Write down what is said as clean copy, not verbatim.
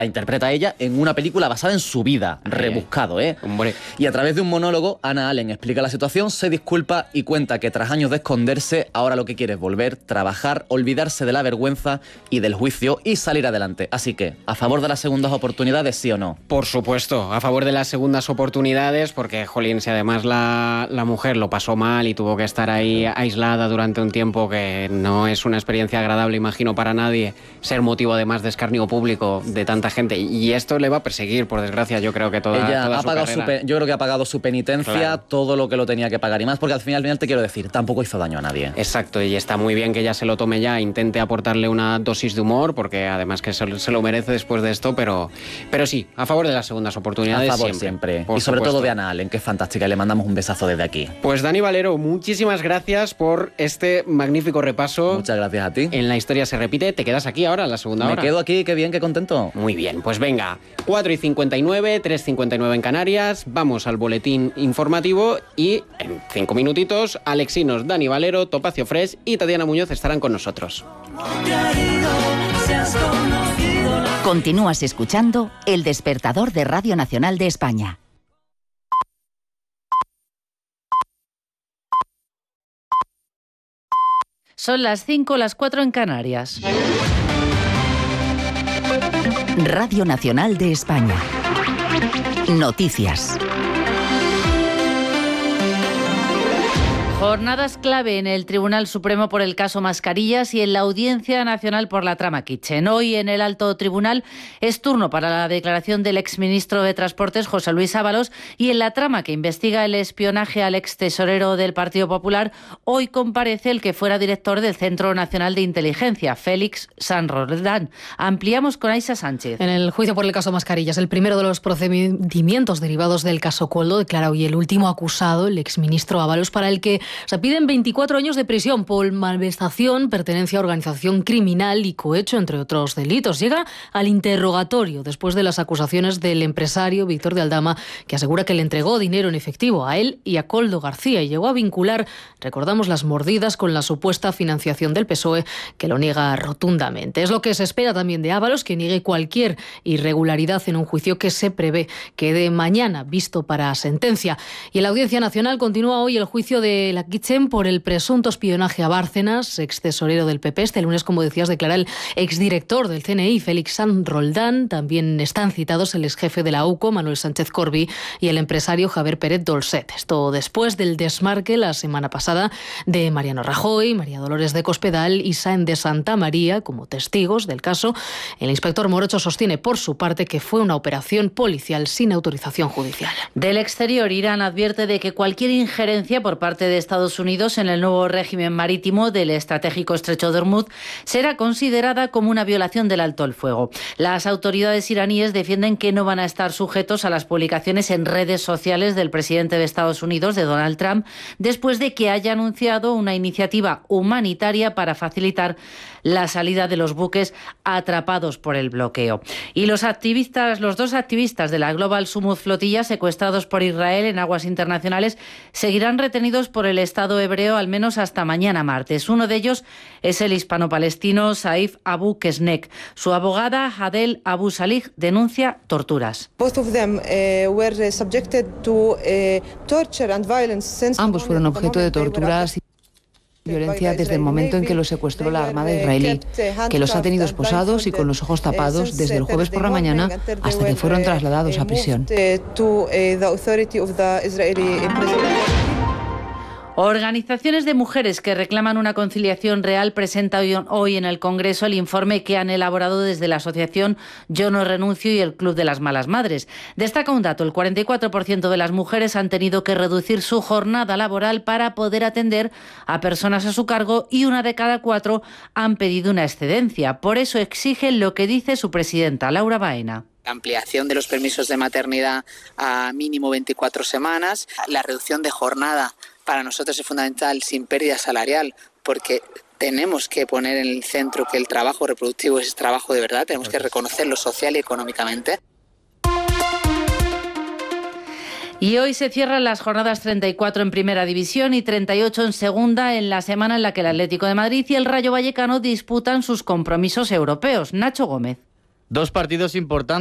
la interpreta ella en una película basada en su vida, rebuscado, ¿eh? Hombre. Y a través de un monólogo, Anna Allen explica la situación, se disculpa y cuenta que tras años de esconderse, ahora lo que quiere es volver, trabajar, olvidarse de la vergüenza y del juicio y salir adelante. Así que, ¿a favor de las segundas oportunidades, sí o no? Por supuesto, a favor de las segundas oportunidades, porque, jolín, si además la mujer lo pasó mal y tuvo que estar ahí aislada durante un tiempo, que no es una experiencia agradable, imagino, para nadie, ser motivo además de escarnio público de tanta gente, y esto le va a perseguir, por desgracia. Yo creo que ella toda ha su pagado carrera. yo creo que ha pagado su penitencia, Claro. todo lo que lo tenía que pagar y más, porque al final te quiero decir, tampoco hizo daño a nadie. Exacto, y está muy bien que ella se lo tome ya, intente aportarle una dosis de humor, porque además que se lo merece después de esto, pero sí, a favor de las segundas oportunidades. A favor siempre. Por Y sobre supuesto. todo de Anna Allen, que es fantástica, y le mandamos un besazo desde aquí. Pues Dani Valero, muchísimas gracias por este magnífico repaso. Muchas gracias a ti. En La Historia se repite. ¿Te quedas aquí ahora, en la segunda hora? Me quedo aquí, qué bien, qué contento. Muy bien, pues venga, 4:59, 3:59 en Canarias, vamos al boletín informativo y en 5 minutitos Alexinos, Dani Valero, Topacio Fresh y Tatiana Muñoz estarán con nosotros. Continúas escuchando El Despertador de Radio Nacional de España. Son las 5, las 4 en Canarias. Radio Nacional de España. Noticias. Jornadas clave en el Tribunal Supremo por el caso Mascarillas y en la Audiencia Nacional por la trama Kitchen. Hoy en el Alto Tribunal es turno para la declaración del exministro de Transportes, José Luis Ábalos, y en la trama que investiga el espionaje al extesorero del Partido Popular, hoy comparece el que fuera director del Centro Nacional de Inteligencia, Félix San Roldán. Ampliamos con Aisa Sánchez. En el juicio por el caso Mascarillas, el primero de los procedimientos derivados del caso Koldo, declara hoy el último acusado, el exministro Ábalos, para el que se piden 24 años de prisión por malversación, pertenencia a organización criminal y cohecho, entre otros delitos. Llega al interrogatorio después de las acusaciones del empresario Víctor de Aldama, que asegura que le entregó dinero en efectivo a él y a Koldo García y llegó a vincular, recordamos, las mordidas con la supuesta financiación del PSOE, que lo niega rotundamente. Es lo que se espera también de Ábalos, que niegue cualquier irregularidad en un juicio que se prevé quede mañana visto para sentencia. Y en la Audiencia Nacional continúa hoy el juicio de la Kitchen por el presunto espionaje a Bárcenas, ex tesorero del PP. Este lunes, como decías, declara el exdirector del CNI, Félix San Roldán. También están citados el exjefe de la UCO, Manuel Sánchez Corbí, y el empresario Javier Pérez Dolcet. Esto después del desmarque la semana pasada de Mariano Rajoy, María Dolores de Cospedal y Sáenz de Santa María como testigos del caso. El inspector Morocho sostiene por su parte que fue una operación policial sin autorización judicial. Del exterior, Irán advierte de que cualquier injerencia por parte de Estados Unidos en el nuevo régimen marítimo del estratégico estrecho de Hormuz será considerada como una violación del alto el fuego. Las autoridades iraníes defienden que no van a estar sujetos a las publicaciones en redes sociales del presidente de Estados Unidos, de Donald Trump, después de que haya anunciado una iniciativa humanitaria para facilitar la salida de los buques atrapados por el bloqueo. Y los dos activistas de la Global Sumud Flotilla, secuestrados por Israel en aguas internacionales, seguirán retenidos por el Estado hebreo al menos hasta mañana martes. Uno de ellos es el hispano-palestino Saif Abu Kesnek. Su abogada, Hadel Abu Salih, denuncia torturas. Ambos fueron objeto de torturas y violencia desde el momento en que los secuestró la Armada israelí, que los ha tenido esposados y con los ojos tapados desde el jueves por la mañana hasta que fueron trasladados a prisión. Organizaciones de mujeres que reclaman una conciliación real presentan hoy en el Congreso el informe que han elaborado desde la asociación Yo no renuncio y el Club de las Malas Madres. Destaca un dato: el 44% de las mujeres han tenido que reducir su jornada laboral para poder atender a personas a su cargo y 1 de cada 4 han pedido una excedencia. Por eso exigen lo que dice su presidenta, Laura Baena. La ampliación de los permisos de maternidad a mínimo 24 semanas, la reducción de jornada para nosotros es fundamental sin pérdida salarial, porque tenemos que poner en el centro que el trabajo reproductivo es trabajo de verdad, tenemos que reconocerlo social y económicamente. Y hoy se cierran las jornadas 34 en Primera División y 38 en Segunda, en la semana en la que el Atlético de Madrid y el Rayo Vallecano disputan sus compromisos europeos. Nacho Gómez. Dos partidos importantes.